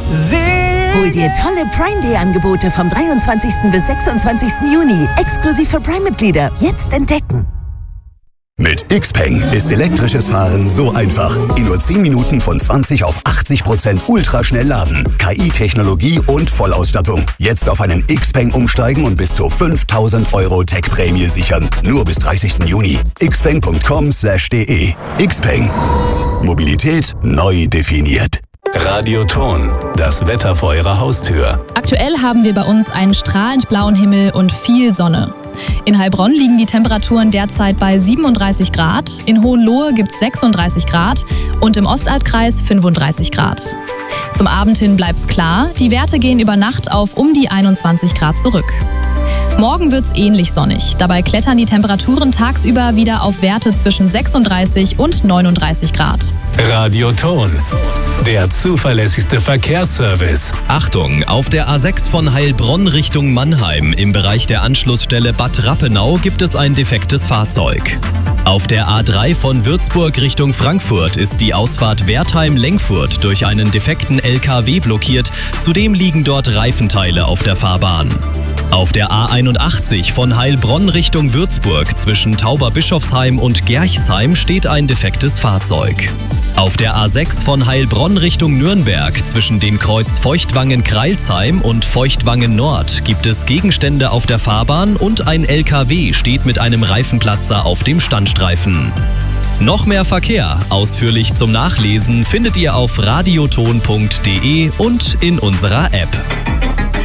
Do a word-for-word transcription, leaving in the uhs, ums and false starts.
Hol dir tolle Prime Day Angebote vom dreiundzwanzigsten bis sechsundzwanzigsten Juni. Exklusiv für Prime-Mitglieder. Jetzt entdecken. Mit Xpeng ist elektrisches Fahren so einfach. In nur zehn Minuten von zwanzig auf achtzig Prozent ultraschnell laden. K I-Technologie und Vollausstattung. Jetzt auf einen Xpeng umsteigen und bis zu fünftausend Euro Tech-Prämie sichern. Nur bis dreißigsten Juni. xpeng punkt com slash de. Xpeng. Mobilität neu definiert. Radioton, das Wetter vor Ihrer Haustür. Aktuell haben wir bei uns einen strahlend blauen Himmel und viel Sonne. In Heilbronn liegen die Temperaturen derzeit bei siebenunddreißig Grad, in Hohenlohe gibt es sechsunddreißig Grad und im Ostalbkreis fünfunddreißig Grad. Zum Abend hin bleibt's klar, die Werte gehen über Nacht auf um die einundzwanzig Grad zurück. Morgen wird's ähnlich sonnig, dabei klettern die Temperaturen tagsüber wieder auf Werte zwischen sechsunddreißig und neununddreißig Grad. Radioton, der zuverlässigste Verkehrsservice. Achtung, auf der A sechs von Heilbronn Richtung Mannheim im Bereich der Anschlussstelle Bad Rappenau gibt es ein defektes Fahrzeug. Auf der A drei von Würzburg Richtung Frankfurt ist die Ausfahrt Wertheim-Lengfurt durch einen defekten L K W blockiert. Zudem liegen dort Reifenteile auf der Fahrbahn. Auf der A einundachtzig von Heilbronn Richtung Würzburg zwischen Tauberbischofsheim und Gerchsheim steht ein defektes Fahrzeug. Auf der A sechs von Heilbronn Richtung Nürnberg zwischen dem Kreuz Feuchtwangen-Kreilsheim und Feuchtwangen-Nord gibt es Gegenstände auf der Fahrbahn und ein L K W steht mit einem Reifenplatzer auf dem Standstreifen. Noch mehr Verkehr, ausführlich zum Nachlesen, findet ihr auf radioton punkt de und in unserer App.